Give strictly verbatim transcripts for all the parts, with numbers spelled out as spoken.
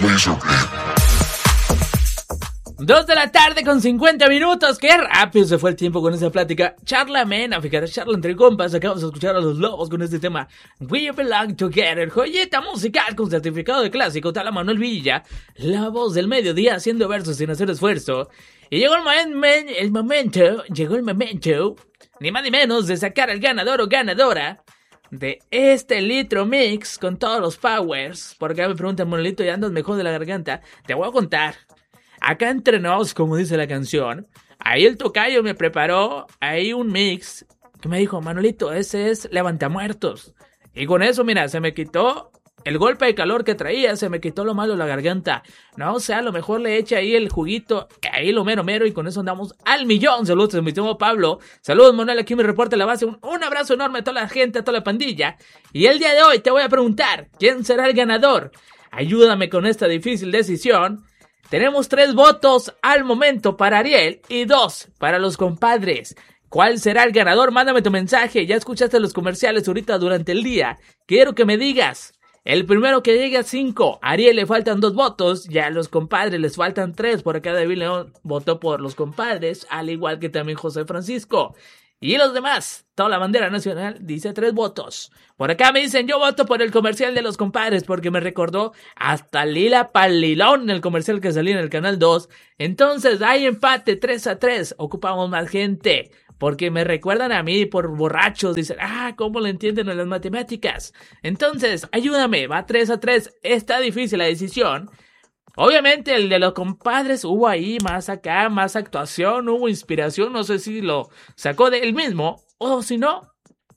Dos de la tarde con cincuenta minutos. Qué rápido se fue el tiempo con esa plática. Charla amena, fíjate, charla entre compas. Acabamos de escuchar a Los Lobos con este tema We Belong Together, joyeta musical con certificado de clásico. Tal a Manuel Villa, la voz del mediodía haciendo versos sin hacer esfuerzo. Y llegó el, momen, el momento, llegó el momento, ni más ni menos, de sacar al ganador o ganadora de este litro mix con todos los powers. Por acá me preguntan, Monolito, ¿ya andas mejor de la garganta? Te voy a contar. Acá entre nos, como dice la canción, ahí el tocayo me preparó ahí un mix que me dijo, Manolito, ese es Levantamuertos. Y con eso, mira, se me quitó el golpe de calor que traía, se me quitó lo malo de la garganta. No, o sea, a lo mejor le echa ahí el juguito, ahí lo mero mero, y con eso andamos al millón. Saludos, mi estimado Pablo. Saludos, Manuel, aquí me reporta la base. Un, un abrazo enorme a toda la gente, a toda la pandilla. Y el día de hoy te voy a preguntar, ¿quién será el ganador? Ayúdame con esta difícil decisión. Tenemos tres votos al momento para Ariel y dos para los compadres. ¿Cuál será el ganador? Mándame tu mensaje. Ya escuchaste los comerciales ahorita durante el día. Quiero que me digas. El primero que llegue a cinco. A Ariel le faltan dos votos. Ya a los compadres les faltan tres. Por acá David León votó por los compadres. Al igual que también José Francisco. Y los demás, toda la bandera nacional dice tres votos. Por acá me dicen, yo voto por el comercial de los compadres porque me recordó hasta Lila Palilón, el comercial que salía en el Canal dos. Entonces hay empate tres a tres, ocupamos más gente. Porque me recuerdan a mí por borrachos, dicen, ah, ¿cómo le entienden en las matemáticas? Entonces, ayúdame, va tres a tres, está difícil la decisión. Obviamente el de los compadres hubo ahí más acá, más actuación, hubo inspiración, no sé si lo sacó de él mismo o si no.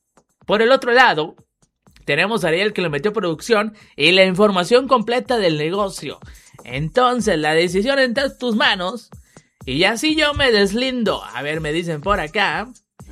Por el otro lado, tenemos a Ariel que le metió producción y la información completa del negocio. Entonces la decisión está en tus manos y así yo me deslindo. A ver, me dicen por acá.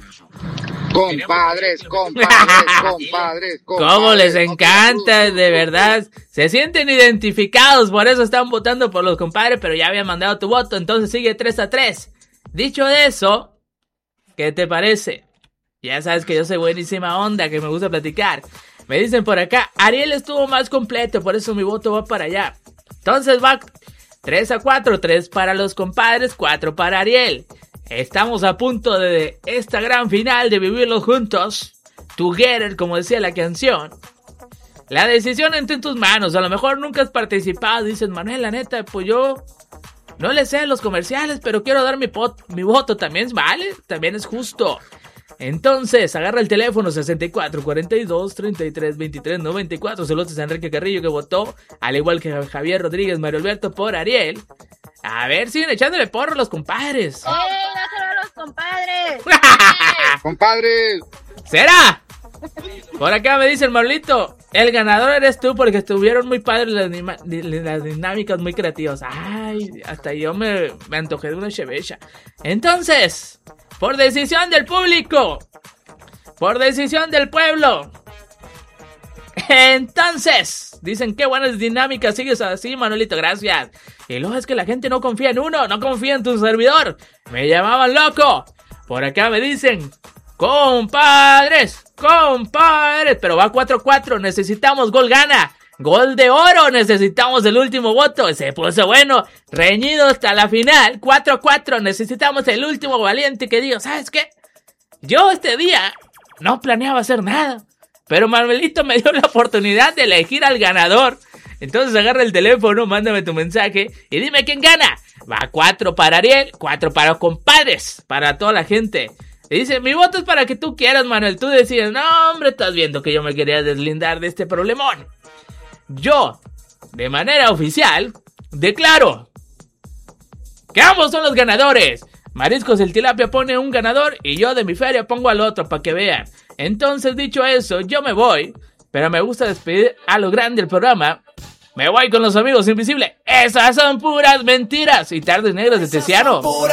Compadres, compadres, compadres, compadres. ¿Cómo les encanta? De verdad. Se sienten identificados, por eso están votando por los compadres, pero ya habían mandado tu voto, entonces sigue tres a tres. Dicho eso, ¿qué te parece? Ya sabes que yo soy buenísima onda, que me gusta platicar. Me dicen por acá, Ariel estuvo más completo, por eso mi voto va para allá. Entonces va tres a cuatro, tres para los compadres, cuatro para Ariel. Estamos a punto de esta gran final de vivirlos juntos, together, como decía la canción. La decisión está en tus manos. A lo mejor nunca has participado. Dices, Manuel, la neta, pues yo no le sé a los comerciales, pero quiero dar mi, pot- mi voto. También vale, también es justo. Entonces, agarra el teléfono sesenta y cuatro, cuarenta y dos, treinta y tres, veintitrés, noventa y cuatro. Saludos a Enrique Carrillo que votó, al igual que Javier Rodríguez, Mario Alberto por Ariel. A ver, siguen echándole porro a los compadres. ¡Eh, dáselo a los compadres! ¡Compadres! ¿Será? Por acá me dice el Marlito, el ganador eres tú porque estuvieron muy padres las, dima- las dinámicas muy creativas. Ay, hasta yo me, me antojé de una chevecha. Entonces, por decisión del público, por decisión del pueblo, entonces, dicen qué buenas dinámicas, sigues así, Manuelito, gracias. Y luego es que la gente no confía en uno, no confía en tu servidor. Me llamaban loco. Por acá me dicen, compadres, compadres, pero va cuatro cuatro, necesitamos gol gana. Gol de oro, necesitamos el último voto. Se puso bueno, reñido hasta la final. cuatro cuatro, necesitamos el último valiente que diga, ¿sabes qué? Yo este día no planeaba hacer nada, pero Manuelito me dio la oportunidad de elegir al ganador. Entonces agarra el teléfono, mándame tu mensaje y dime quién gana. Va cuatro para Ariel, cuatro para los compadres, para toda la gente. Y dice, mi voto es para que tú quieras, Manuel. Tú decides, no hombre, estás viendo que yo me quería deslindar de este problemón. Yo, de manera oficial, declaro que ambos son los ganadores. Mariscos el Tilapia pone un ganador y yo de mi feria pongo al otro para que vean. Entonces, dicho eso, yo me voy, pero me gusta despedir a lo grande el programa. Me voy con los amigos invisibles. Esas son puras mentiras y tardes negras de Tiziano.